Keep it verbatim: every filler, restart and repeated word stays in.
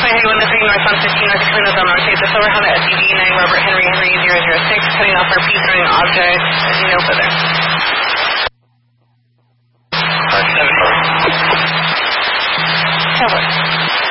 Hi, Hay one three North one fifteen North Dakota, Belmont State. The Silver Honda S U V nine Robert Henry Henry zero zero six, cutting off our piece running object. As you know further. Uh, seven. That works.